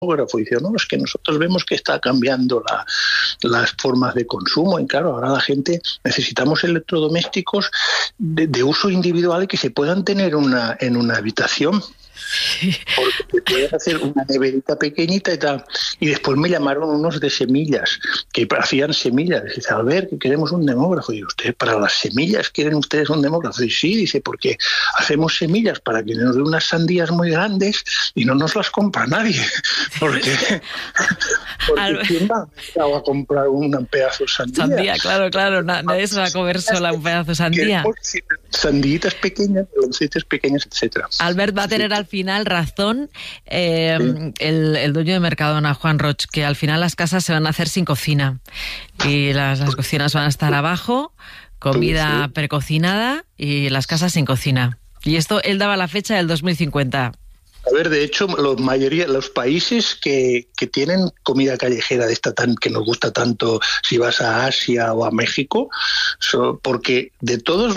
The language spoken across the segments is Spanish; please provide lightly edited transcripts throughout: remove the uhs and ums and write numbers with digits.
demógrafo. Y dice, no, es que nosotros vemos que está cambiando las formas de consumo. Y claro, ahora la gente necesitamos electrodomésticos de uso individual y que se puedan tener en una habitación. Porque te puedes hacer una neverita pequeñita y tal. Y después me llamaron unos de semillas, que hacían semillas. Dice, Albert, que queremos un demógrafo. Y ¿ustedes para las semillas quieren ustedes un demógrafo? Y sí, dice, porque hacemos semillas para que nos den unas sandías muy grandes y no nos las compra nadie. Porque ¿quién va a comprar un pedazo de sandía? Sandía, claro, nadie se va a comer sola un pedazo de sandía. Sandillitas pequeñas, meloncitas pequeñas, etcétera. Albert va a tener al final razón el dueño de Mercadona, Juan Roig, que al final las casas se van a hacer sin cocina y las cocinas van a estar abajo, comida precocinada y las casas sin cocina. Y esto él daba la fecha del 2050. A ver, de hecho, los países que tienen comida callejera de esta que nos gusta tanto, si vas a Asia o a México, porque de todas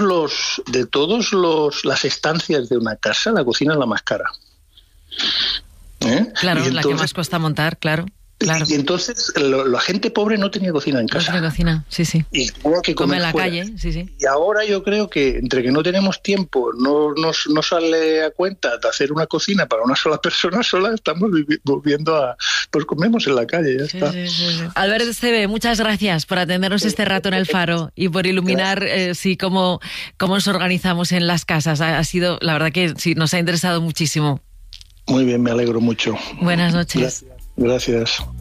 las estancias de una casa, la cocina es la más cara. Claro, entonces, la que más cuesta montar, claro. Y entonces la gente pobre no tenía cocina en casa. No tenía cocina, sí. Y tenía que comer en la fuera. calle, sí. Y ahora yo creo que entre que no tenemos tiempo, no sale a cuenta de hacer una cocina para una sola persona sola, estamos volviendo pues comemos en la calle, ya está. Sí. Albert Esteve, muchas gracias por atendernos este rato en El Faro y por iluminar cómo nos organizamos en las casas. Ha sido, la verdad que sí, nos ha interesado muchísimo. Muy bien, me alegro mucho. Buenas noches. Gracias.